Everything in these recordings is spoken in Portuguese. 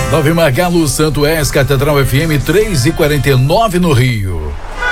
Nova Margalo, Santo És, Catedral FM 3:49 no Rio.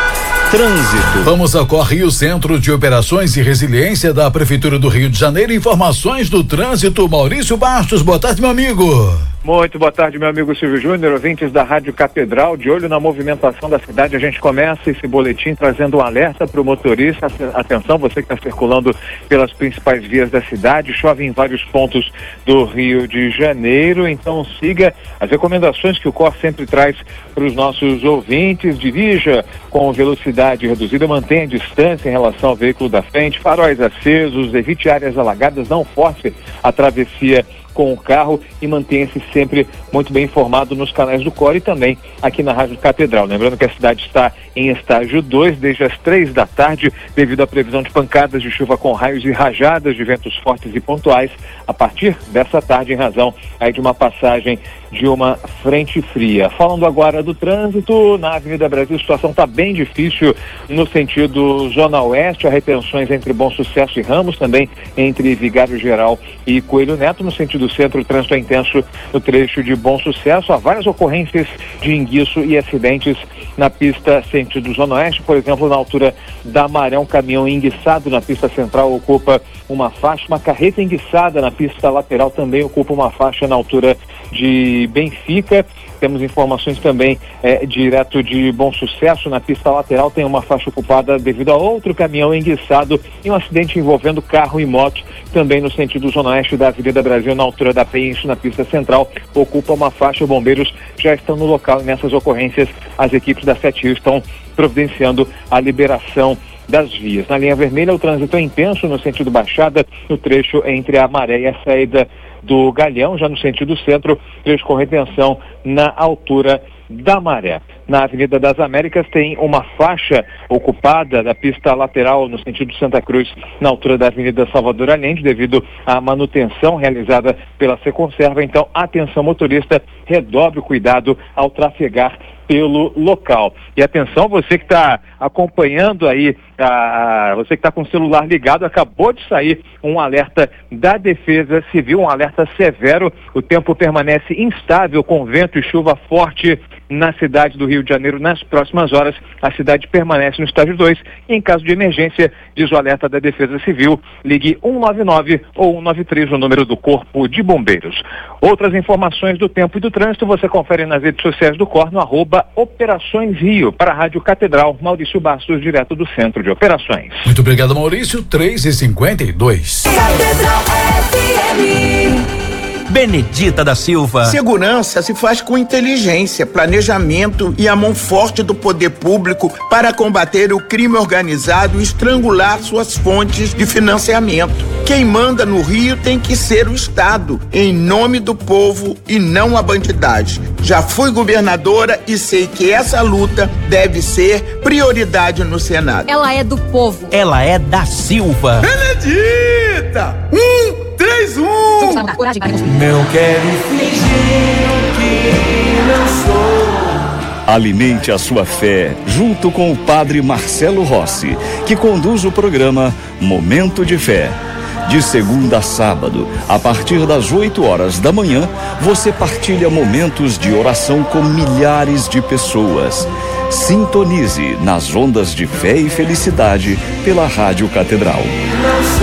Trânsito. Vamos ao Rio Centro de Operações e Resiliência da Prefeitura do Rio de Janeiro. Informações do trânsito. Maurício Bastos, boa tarde, meu amigo. Muito boa tarde, meu amigo Silvio Júnior, ouvintes da Rádio Catedral, de olho na movimentação da cidade. A gente começa esse boletim trazendo um alerta para o motorista. Atenção, você que está circulando pelas principais vias da cidade, chove em vários pontos do Rio de Janeiro, então siga as recomendações que o COR sempre traz para os nossos ouvintes. Dirija com velocidade reduzida, mantenha distância em relação ao veículo da frente, faróis acesos, evite áreas alagadas, não force a travessia com o carro e mantenha-se sempre muito bem informado nos canais do COR e também aqui na Rádio Catedral. Lembrando que a cidade está em estágio 2 desde as 3 da tarde, devido à previsão de pancadas de chuva com raios e rajadas de ventos fortes e pontuais a partir dessa tarde, em razão aí de uma passagem de uma frente fria. Falando agora do trânsito, na Avenida Brasil a situação está bem difícil no sentido Zona Oeste, há retenções entre Bom Sucesso e Ramos, também entre Vigário Geral e Coelho Neto. No sentido centro, o trânsito é intenso no trecho de Bom Sucesso. Há várias ocorrências de enguiço e acidentes na pista sentido Zona Oeste, por exemplo, na altura da Maré, um caminhão enguiçado na pista central ocupa uma faixa, uma carreta enguiçada na pista lateral também ocupa uma faixa na altura de Benfica. Temos informações também direto de Bom Sucesso, na pista lateral tem uma faixa ocupada devido a outro caminhão enguiçado e um acidente envolvendo carro e moto também no sentido Zona Oeste da Avenida Brasil, na altura da Peixe, na pista central, ocupa uma faixa. Bombeiros já estão no local e nessas ocorrências as equipes da 7 Rios estão providenciando a liberação das vias. Na linha vermelha o trânsito é intenso no sentido Baixada, no trecho entre a Maré e a saída do Galeão, já no sentido centro, trecho com retenção na altura da Maré. Na Avenida das Américas tem uma faixa ocupada da pista lateral no sentido Santa Cruz, na altura da Avenida Salvador Allende, devido à manutenção realizada pela Seconserva. Então, atenção motorista, redobre o cuidado ao trafegar pelo local. E atenção, você que está acompanhando aí, você que está com o celular ligado, acabou de sair um alerta da Defesa Civil, um alerta severo. O tempo permanece instável com vento e chuva forte na cidade do Rio de Janeiro. Nas próximas horas, a cidade permanece no estágio 2 e em caso de emergência, diz o alerta da Defesa Civil, ligue 199 ou 193, o número do Corpo de Bombeiros. Outras informações do tempo e do trânsito você confere nas redes sociais do COR, no @Operações Rio. Para a Rádio Catedral, Maurício Bastos, direto do Centro de Operações. Muito obrigado, Maurício. 3:52. Catedral FM. Benedita da Silva. Segurança se faz com inteligência, planejamento e a mão forte do poder público para combater o crime organizado e estrangular suas fontes de financiamento. Quem manda no Rio tem que ser o Estado, em nome do povo e não a bandidagem. Já fui governadora e sei que essa luta deve ser prioridade no Senado. Ela é do povo. Ela é da Silva. Benedita! 3-1! Não quero fingir que não sou. Alimente a sua fé junto com o Padre Marcelo Rossi, que conduz o programa Momento de Fé. De segunda a sábado, a partir das 8 horas da manhã, você partilha momentos de oração com milhares de pessoas. Sintonize nas ondas de fé e felicidade pela Rádio Catedral.